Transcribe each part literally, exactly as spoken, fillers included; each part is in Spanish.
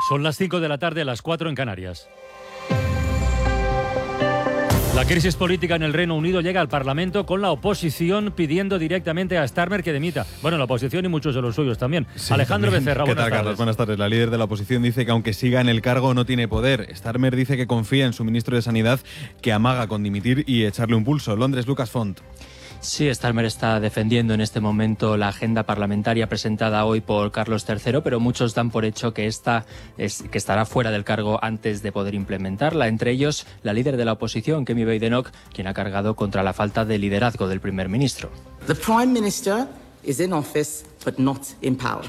Son las cinco de la tarde, a las cuatro en Canarias. La crisis política en el Reino Unido llega al Parlamento con la oposición pidiendo directamente a Starmer que dimita. Bueno, la oposición y muchos de los suyos también. Sí, Alejandro también. Becerra, ¿Qué buenas tal, tardes. Carlos? Buenas tardes. La líder de la oposición dice que aunque siga en el cargo no tiene poder. Starmer dice que confía en su ministro de Sanidad, que amaga con dimitir y echarle un pulso. Londres, Lucas Font. Sí, Starmer está defendiendo en este momento la agenda parlamentaria presentada hoy por Carlos tercero, pero muchos dan por hecho que, esta es, que estará fuera del cargo antes de poder implementarla. Entre ellos, la líder de la oposición, Kemi Badenoch, quien ha cargado contra la falta de liderazgo del primer ministro. The Prime Minister is in office, but not in power.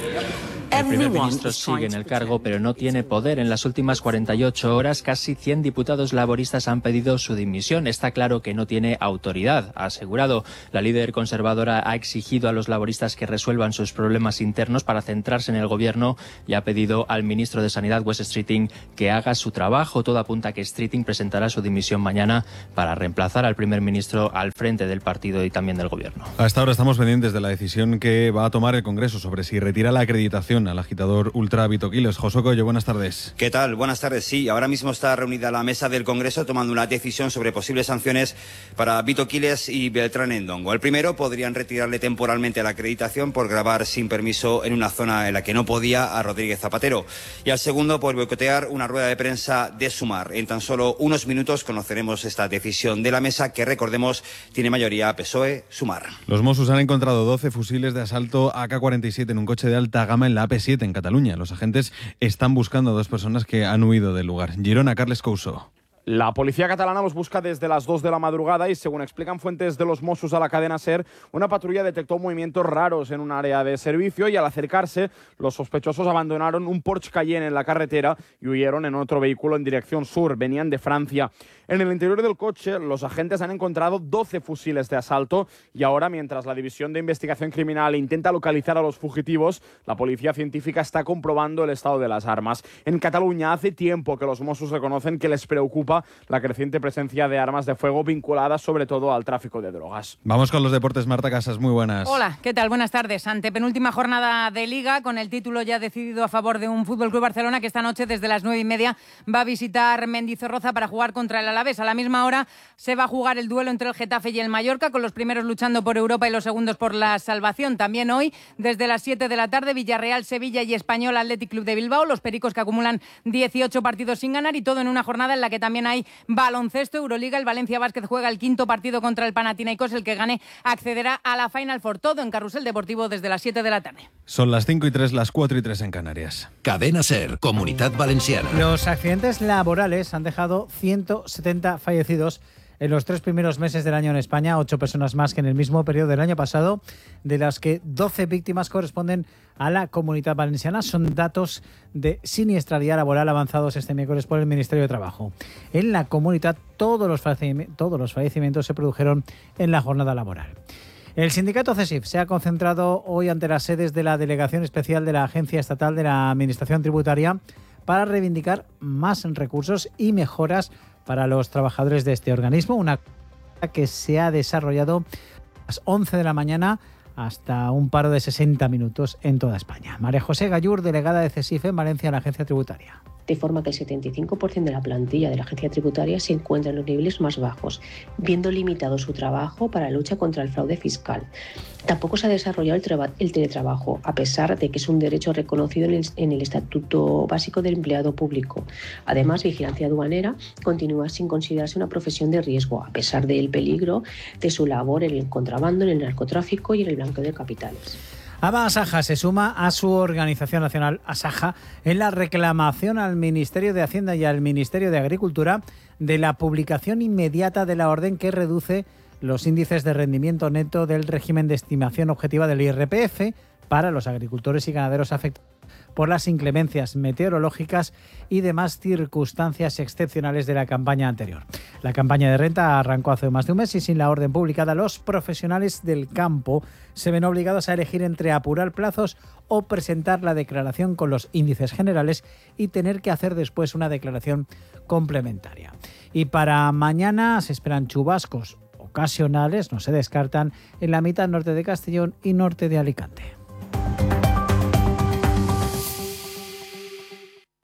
El primer ministro sigue en el cargo, pero no tiene poder. En las últimas cuarenta y ocho horas, casi cien diputados laboristas han pedido su dimisión. Está claro que no tiene autoridad, ha asegurado. La líder conservadora ha exigido a los laboristas que resuelvan sus problemas internos para centrarse en el gobierno y ha pedido al ministro de Sanidad, Wes Streeting, que haga su trabajo. Todo apunta a que Streeting presentará su dimisión mañana para reemplazar al primer ministro al frente del partido y también del gobierno. Hasta ahora estamos pendientes de la decisión que va a tomar el Congreso sobre si retira la acreditación al agitador ultra Vito Quiles. José Coello, buenas tardes. ¿Qué tal? Buenas tardes. Sí, ahora mismo está reunida la mesa del Congreso tomando una decisión sobre posibles sanciones para Vito Quiles y Beltrán Endongo. El primero, podrían retirarle temporalmente la acreditación por grabar sin permiso en una zona en la que no podía a Rodríguez Zapatero. Y al segundo, por boicotear una rueda de prensa de Sumar. En tan solo unos minutos conoceremos esta decisión de la mesa que, recordemos, tiene mayoría P S O E-Sumar. Los Mossos han encontrado doce fusiles de asalto A K cuarenta y siete en un coche de alta gama en la A P siete en Cataluña. Los agentes están buscando a dos personas que han huido del lugar. Girona, Carles Couso. La policía catalana los busca desde las dos de la madrugada y, según explican fuentes de los Mossos a la cadena SER, una patrulla detectó movimientos raros en un área de servicio y, al acercarse, los sospechosos abandonaron un Porsche Cayenne en la carretera y huyeron en otro vehículo en dirección sur. Venían de Francia. En el interior del coche, los agentes han encontrado doce fusiles de asalto y ahora, mientras la División de Investigación Criminal intenta localizar a los fugitivos, la policía científica está comprobando el estado de las armas. En Cataluña hace tiempo que los Mossos reconocen que les preocupa la creciente presencia de armas de fuego vinculadas sobre todo al tráfico de drogas. Vamos con los deportes. Marta Casas, muy buenas. Hola, ¿qué tal? Buenas tardes. Antepenúltima jornada de Liga, con el título ya decidido a favor de un F C Barcelona que esta noche desde las nueve y media va a visitar Mendizorroza para jugar contra el Alavés. A la misma hora se va a jugar el duelo entre el Getafe y el Mallorca, con los primeros luchando por Europa y los segundos por la salvación. También hoy, desde las siete de la tarde, Villarreal, Sevilla y Español Athletic Club de Bilbao, los pericos que acumulan dieciocho partidos sin ganar, y todo en una jornada en la que también hay baloncesto, Euroliga. El Valencia Basket juega el quinto partido contra el Panathinaikos. El que gane accederá a la Final Four. Todo en Carrusel Deportivo desde las siete de la tarde. Son las cinco y tres, las cuatro y tres en Canarias. Cadena SER, Comunidad Valenciana. Los accidentes laborales han dejado ciento setenta fallecidos en los tres primeros meses del año en España, ocho personas más que en el mismo periodo del año pasado, de las que doce víctimas corresponden a la Comunidad Valenciana. Son datos de siniestralidad laboral avanzados este miércoles por el Ministerio de Trabajo. En la comunidad, todos los fallecimientos, todos los fallecimientos se produjeron en la jornada laboral. El sindicato CESIF se ha concentrado hoy ante las sedes de la Delegación Especial de la Agencia Estatal de la Administración Tributaria para reivindicar más recursos y mejoras para los trabajadores de este organismo, una que se ha desarrollado a las once de la mañana hasta un paro de sesenta minutos en toda España. María José Gallur, delegada de CESIF en Valencia, en la agencia tributaria. De forma que el setenta y cinco por ciento de la plantilla de la agencia tributaria se encuentra en los niveles más bajos, viendo limitado su trabajo para la lucha contra el fraude fiscal. Tampoco se ha desarrollado el, traba- el teletrabajo, a pesar de que es un derecho reconocido en el, en el Estatuto Básico del Empleado Público. Además, vigilancia aduanera continúa sin considerarse una profesión de riesgo, a pesar del peligro de su labor en el contrabando, en el narcotráfico y en el blanqueo de capitales. ABA Asaja se suma a su organización nacional Asaja en la reclamación al Ministerio de Hacienda y al Ministerio de Agricultura de la publicación inmediata de la orden que reduce los índices de rendimiento neto del régimen de estimación objetiva del I R P F para los agricultores y ganaderos afectados por las inclemencias meteorológicas y demás circunstancias excepcionales de la campaña anterior. La campaña de renta arrancó hace más de un mes y, sin la orden publicada, los profesionales del campo se ven obligados a elegir entre apurar plazos o presentar la declaración con los índices generales y tener que hacer después una declaración complementaria. Y para mañana se esperan chubascos ocasionales, no se descartan, en la mitad norte de Castellón y norte de Alicante.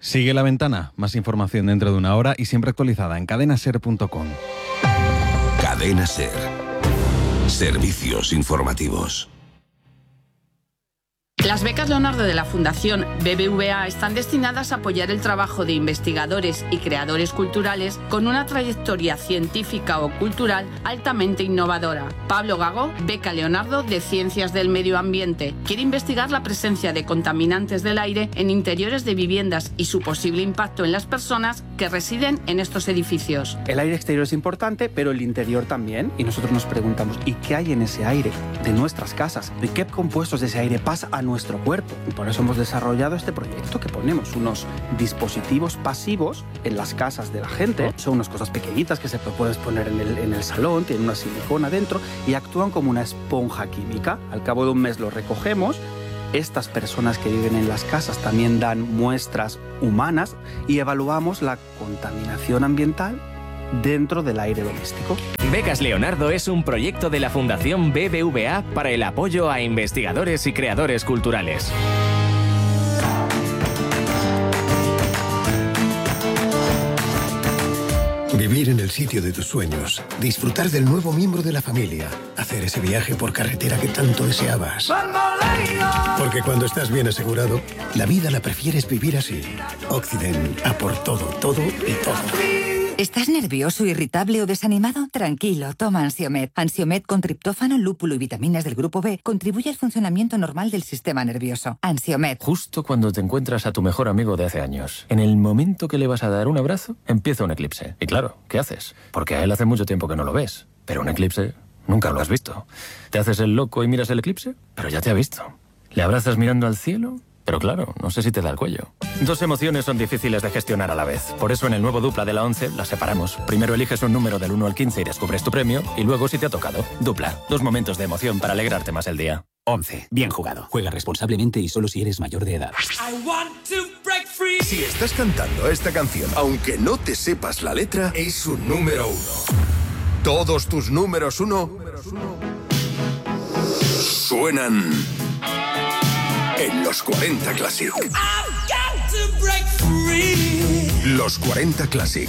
Sigue La Ventana, más información dentro de una hora y siempre actualizada en cadena ser punto com. Cadena Ser. Servicios informativos. Las becas Leonardo de la Fundación B B V A están destinadas a apoyar el trabajo de investigadores y creadores culturales con una trayectoria científica o cultural altamente innovadora. Pablo Gago, beca Leonardo de Ciencias del Medio Ambiente, quiere investigar la presencia de contaminantes del aire en interiores de viviendas y su posible impacto en las personas que residen en estos edificios. El aire exterior es importante, pero el interior también. Y nosotros nos preguntamos, ¿y qué hay en ese aire de nuestras casas? ¿Y qué compuestos de ese aire pasa a nuestro cuerpo? Y por eso hemos desarrollado este proyecto, que ponemos unos dispositivos pasivos en las casas de la gente. Son unas cosas pequeñitas que se puedes poner en el, en el salón, tienen una silicona dentro y actúan como una esponja química. Al cabo de un mes los recogemos. Estas personas que viven en las casas también dan muestras humanas y evaluamos la contaminación ambiental dentro del aire doméstico. Becas Leonardo es un proyecto de la Fundación B B V A para el apoyo a investigadores y creadores culturales. Vivir en el sitio de tus sueños, disfrutar del nuevo miembro de la familia, hacer ese viaje por carretera que tanto deseabas. Porque cuando estás bien asegurado, la vida la prefieres vivir así. Occident, a por todo, todo y todo. ¿Estás nervioso, irritable o desanimado? Tranquilo, toma Ansiomed. Ansiomed con triptófano, lúpulo y vitaminas del grupo B contribuye al funcionamiento normal del sistema nervioso. Ansiomed. Justo cuando te encuentras a tu mejor amigo de hace años, en el momento que le vas a dar un abrazo, empieza un eclipse. Y claro, ¿qué haces? Porque a él hace mucho tiempo que no lo ves. Pero un eclipse nunca lo has visto. Te haces el loco y miras el eclipse, pero ya te ha visto. Le abrazas mirando al cielo, pero claro, no sé si te da el cuello. Dos emociones son difíciles de gestionar a la vez. Por eso en el nuevo Dupla de la once las separamos. Primero eliges un número del uno al quince y descubres tu premio, y luego si te ha tocado. Dupla, dos momentos de emoción para alegrarte más el día. once. Bien jugado. Juega responsablemente y solo si eres mayor de edad. Si estás cantando esta canción, aunque no te sepas la letra, es un número uno. Todos tus números uno suenan en los cuarenta Classic. Los cuarenta Classic.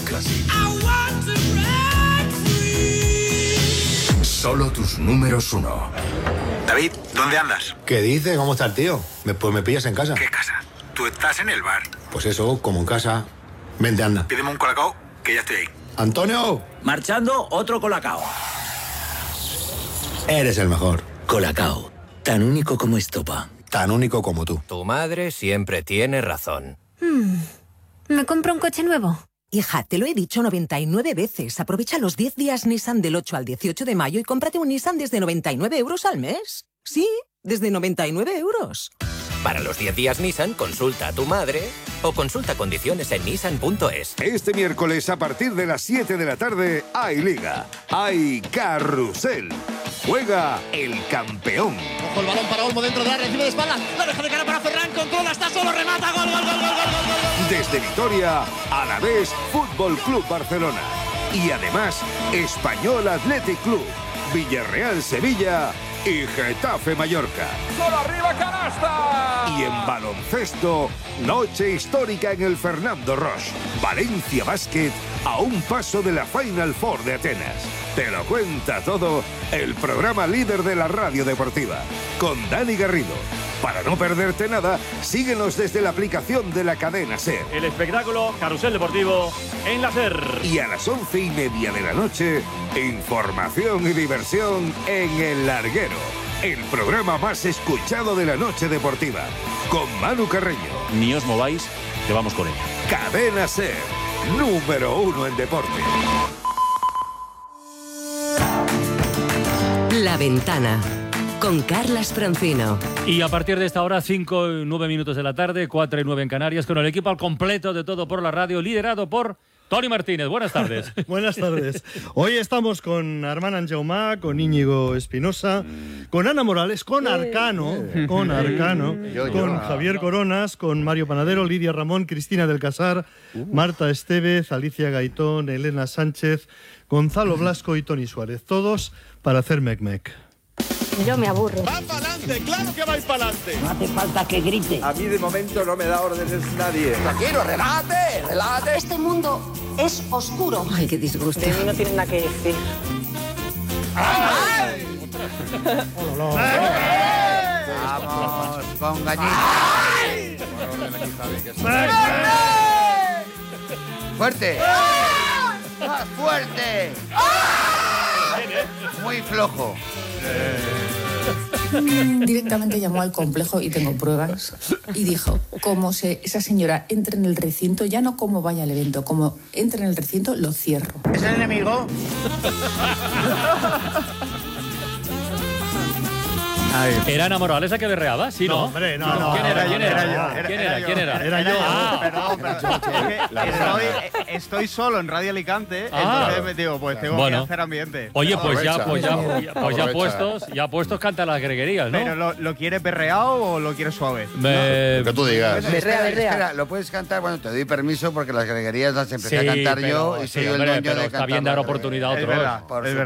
Solo tus números uno. David, ¿dónde andas? ¿Qué dices? ¿Cómo está el tío? Me, pues me pillas en casa. ¿Qué casa? Tú estás en el bar. Pues eso, como en casa. Vente, anda. Pídeme un colacao, que ya estoy ahí. ¡Antonio! Marchando, otro colacao. Eres el mejor. Colacao, tan único como estopa. Tan único como tú. Tu madre siempre tiene razón. Hmm. ¿Me compro un coche nuevo? Hija, te lo he dicho noventa y nueve veces. Aprovecha los diez días Nissan del ocho al dieciocho de mayo y cómprate un Nissan desde noventa y nueve euros al mes. Sí, desde noventa y nueve euros. Para los diez días Nissan, consulta a tu madre o consulta condiciones en nissan punto es. Este miércoles a partir de las siete de la tarde hay Liga, hay Carrusel. Juega el campeón. Ojo el balón para Olmo dentro de la recibe de espaldas. La deja de cara para Ferran, controla, está solo, remata, gol, gol, gol, gol, gol, gol, gol. Desde Vitoria, Alavés Fútbol Club Barcelona. Y además, Español Athletic Club, Villarreal Sevilla y Getafe Mallorca. ¡Solo arriba, canasta! Y en baloncesto, noche histórica en el Fernando Roche. Valencia Basket a un paso de la Final Four de Atenas. Te lo cuenta todo el programa líder de la radio deportiva, con Dani Garrido. Para no perderte nada, síguenos desde la aplicación de la cadena SER. El espectáculo Carrusel Deportivo en la SER. Y a las once y media de la noche, información y diversión en El Larguero, el programa más escuchado de la noche deportiva, con Manu Carreño. Ni os mováis, que vamos con ella. Cadena SER, número uno en deporte. La Ventana, con Carlas Francino. Y a partir de esta hora, cinco y nueve minutos de la tarde, cuatro y nueve en Canarias, con el equipo al completo de Todo por la Radio, liderado por Toni Martínez. Buenas tardes. Buenas tardes. Hoy estamos con Armand Anjaumá, con Íñigo Espinosa, con Ana Morales, con Arcano, con Arcano, con Javier Coronas, con Mario Panadero, Lidia Ramón, Cristina del Casar, Marta Estevez, Alicia Gaitón, Elena Sánchez, Gonzalo Blasco y Toni Suárez. Todos para hacer Mec Mec. Yo me aburro. ¡Va para adelante! ¡Claro que vais para adelante! No hace falta que grite. A mí de momento no me da órdenes nadie. Tranquilo, relájate, relájate. Este mundo es oscuro. Ay, qué disgusto. De mí no tienen nada que decir. ¡Ay! Vamos, con gañita. ¡Fuerte! ¡Más fuerte! Muy flojo. Directamente llamó al complejo, y tengo pruebas, y dijo, como se, esa señora entre en el recinto, ya no como vaya al evento, como entre en el recinto, lo cierro. ¿Es el enemigo? ¿Era Ana Morales la que berreaba? Sí, ¿no? No, hombre, no, no. ¿Quién era? no, ¿Quién no, era? era yo. ¿Quién era? ¿Quién era? Era yo. Ah. Perdón, perdón. Estoy, estoy solo en Radio Alicante, Ah. entonces me digo, pues tengo Bueno. que hacer ambiente. Oye, pues ya, pues ya, pues ya Aprovecha. puestos, ya puestos canta las greguerías, ¿no? Pero ¿lo, lo quieres perreado o lo quieres suave? Me- Lo que tú digas. Espera, espera, lo puedes cantar. Bueno, te doy permiso porque las greguerías las empecé Sí, a cantar pero- yo y sí, soy hombre, el dueño pero de está cantar. bien dar las oportunidad a greguerías. otros. Por es supuesto.